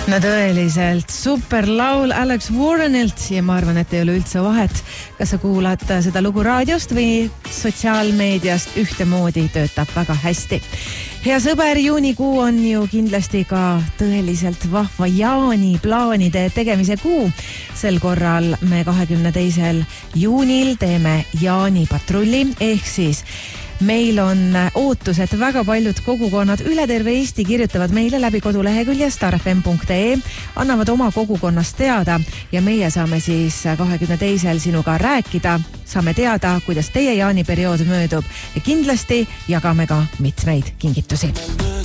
No tõeliselt super laul Alex Warrenilt ja ma arvan, et ei ole üldse vahet, kas sa kuulad seda lugu raadiost või sotsiaalmeediast, ühtemoodi töötab väga hästi. Hea sõber, juunikuu on ju kindlasti ka tõeliselt vahva jaaniplaanide tegemise kuu. Sel korral me 22. juunil teeme jaanipatrulli ehk siis meil on ootus, et väga paljud kogukonnad üle terve Eesti kirjutavad meile läbi kodulehekülje starfm.ee, annavad oma kogukonnast teada ja meie saame siis 22. sinuga rääkida, saame teada, kuidas teie jaaniperiood möödub ja kindlasti jagame ka mitmeid kingitusi.